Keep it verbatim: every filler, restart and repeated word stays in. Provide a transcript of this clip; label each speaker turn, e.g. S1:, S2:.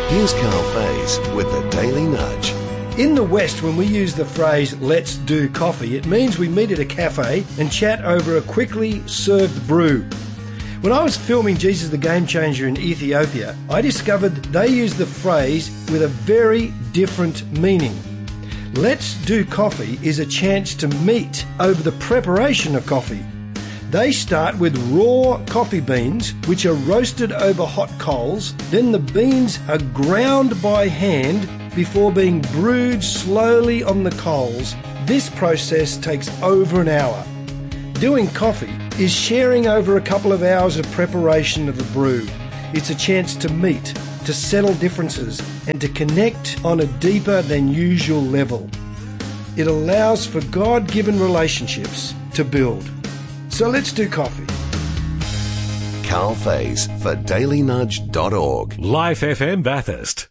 S1: Here's Carl Faze with the Daily Nudge.
S2: In the West, when we use the phrase, let's do coffee, it means we meet at a cafe and chat over a quickly served brew. When I was filming Jesus the Game Changer in Ethiopia, I discovered they use the phrase with a very different meaning. Let's do coffee is a chance to meet over the preparation of coffee. They start with raw coffee beans, which are roasted over hot coals. Then the beans are ground by hand before being brewed slowly on the coals. This process takes over an hour. Doing coffee is sharing over a couple of hours of preparation of the brew. It's a chance to meet, to settle differences, and to connect on a deeper than usual level. It allows for God-given relationships to build. So let's do coffee.
S1: Carl Faze for daily nudge dot org.
S3: Life F M Bathurst.